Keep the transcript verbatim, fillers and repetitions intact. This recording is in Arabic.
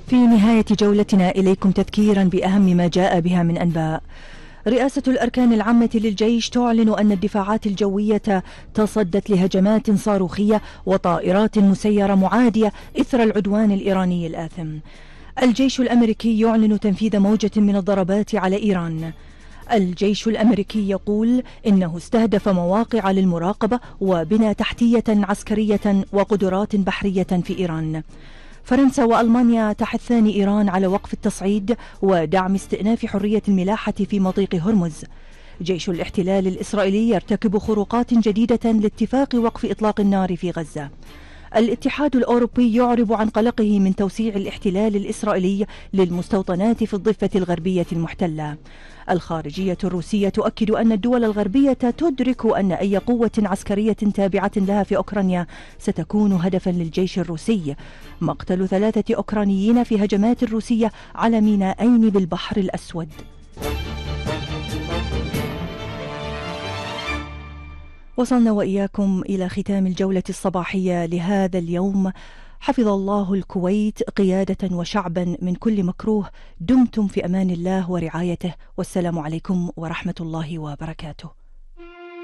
في نهاية جولتنا إليكم تذكيرا بأهم ما جاء بها من أنباء. رئاسة الأركان العامة للجيش تعلن أن الدفاعات الجوية تصدت لهجمات صاروخية وطائرات مسيرة معادية إثر العدوان الإيراني الآثم. الجيش الأمريكي يعلن تنفيذ موجة من الضربات على إيران. الجيش الأمريكي يقول إنه استهدف مواقع للمراقبة وبنى تحتية عسكرية وقدرات بحرية في إيران. فرنسا وألمانيا تحثان إيران على وقف التصعيد ودعم استئناف حرية الملاحة في مضيق هرمز. جيش الاحتلال الإسرائيلي يرتكب خروقات جديدة لاتفاق وقف إطلاق النار في غزة. الاتحاد الأوروبي يعرب عن قلقه من توسيع الاحتلال الإسرائيلي للمستوطنات في الضفة الغربية المحتلة. الخارجية الروسية تؤكد أن الدول الغربية تدرك أن أي قوة عسكرية تابعة لها في أوكرانيا ستكون هدفا للجيش الروسي. مقتل ثلاثة أوكرانيين في هجمات روسية على مينائين بالبحر الأسود. وصلنا وإياكم إلى ختام الجولة الصباحية لهذا اليوم. حفظ الله الكويت قيادة وشعبا من كل مكروه. دمتم في أمان الله ورعايته، والسلام عليكم ورحمة الله وبركاته.